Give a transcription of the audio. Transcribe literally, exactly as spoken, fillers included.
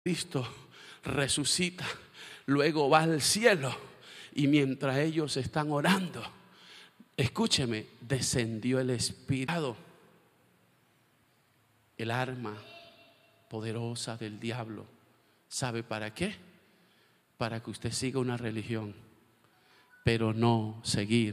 Cristo resucita, luego va al cielo, y mientras ellos están orando, escúcheme, descendió el Espíritu, el arma poderosa del diablo. ¿Sabe para qué? Para que usted siga una religión, pero no seguir